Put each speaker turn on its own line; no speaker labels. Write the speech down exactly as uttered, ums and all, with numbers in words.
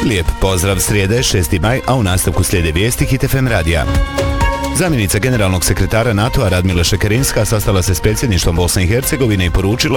Lijep pozdrav, srijeda je šesti maj, a u nastavku slijede vijesti Hit F M radija. Zamjenica generalnog sekretara NATO-a Radmila Šekerinska sastala se s predsjedništvom Bosne i Hercegovine i poručila